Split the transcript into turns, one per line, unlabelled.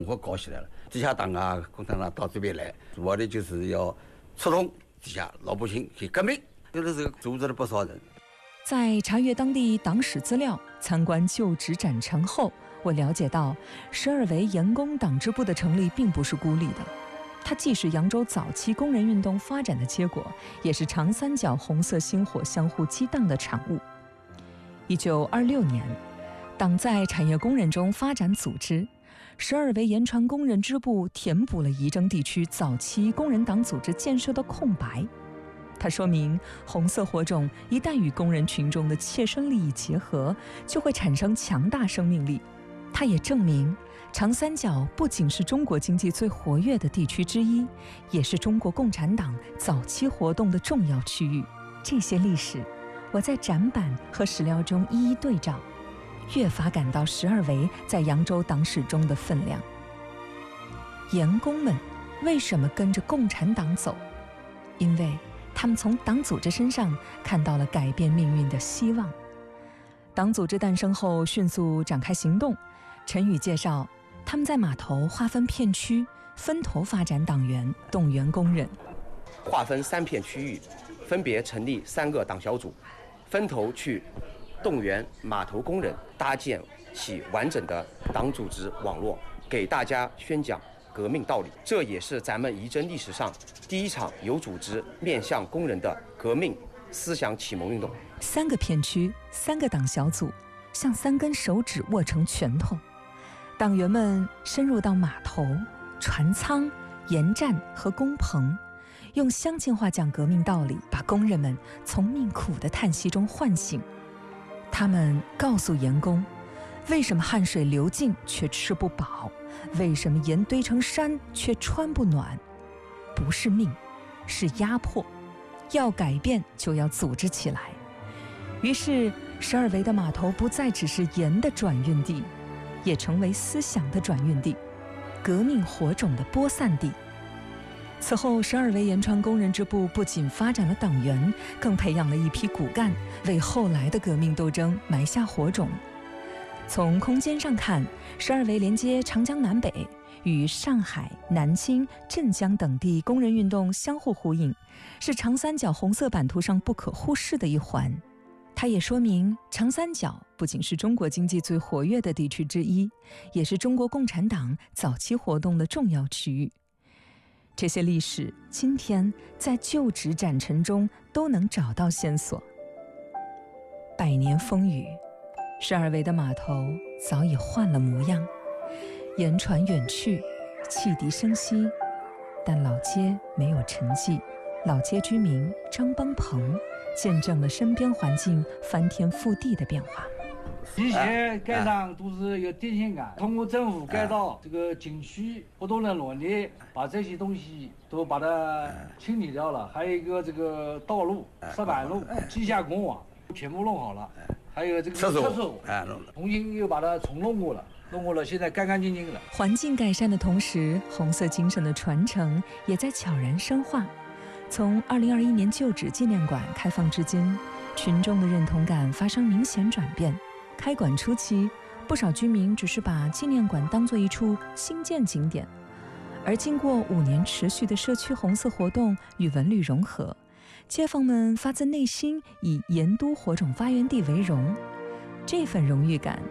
我搞起来了，地下党啊、共产党到这边来，主要的就是要触动底下老百姓去革命，这个是组织了不少人。
在查阅当地党史资料、参观旧址展陈后，我了解到12维盐工党支部的成立并不是孤立的，它既是扬州早期工人运动发展的结果，也是长三角红色星火相互激荡的产物。1926年，党在产业工人中发展组织，12维盐船工人支部填补了仪征地区早期工人党组织建设的空白。它说明红色火种一旦与工人群众的切身利益结合，就会产生强大生命力。它也证明长三角不仅是中国经济最活跃的地区之一，也是中国共产党早期活动的重要区域。这些历史我在展板和史料中一一对照，越发感到12维在扬州党史中的分量。盐工们为什么跟着共产党走？因为他们从党组织身上看到了改变命运的希望。党组织诞生后迅速展开行动。陈宇介绍，他们在码头划分片区，分头发展党员，动员工人。
划分3片区域，分别成立3个党小组，分头去动员码头工人，搭建起完整的党组织网络，给大家宣讲革命道理。这也是咱们仪征历史上第一场有组织面向工人的革命思想启蒙运动。
3个片区，3个党小组，像3根手指握成拳头。党员们深入到码头、船舱、盐站和工棚，用乡亲话讲革命道理，把工人们从命苦的叹息中唤醒。他们告诉盐工，为什么汗水流尽却吃不饱，为什么盐堆成山却穿不暖？不是命，是压迫。要改变就要组织起来。于是12维的码头不再只是盐的转运地，也成为思想的转运地，革命火种的播散地。此后12维盐船工人支部不仅发展了党员，更培养了一批骨干，为后来的革命斗争埋下火种。从空间上看，12维连接长江南北，与上海、南京、镇江等地工人运动相互呼应，是长三角红色版图上不可忽视的一环。它也说明长三角不仅是中国经济最活跃的地区之一，也是中国共产党早期活动的重要区域。这些历史今天在旧址展陈中都能找到线索。100年风雨，12维的码头早已换了模样，盐船远去，汽笛声息，但老街没有沉寂。老街居民张邦鹏见证了身边环境翻天覆地的变化。
以前盖上都是有电线杆，通过政府改造这个景区，不断的努力把这些东西都把它清理掉了。还有一个这个道路、石板路、地下公网全部弄好了，还有这个厕所重新又把它重弄过了，现在干干净净了。
环境改善的同时，红色精神的传承也在悄然深化。从2021年旧址纪念馆开放至今，群众的认同感发生明显转变。开馆初期，不少居民只是把纪念馆当作一处新建景点，而经过5年持续的社区红色活动与文旅融合，街坊们发自内心以盐都火种发源地为荣，这份荣誉感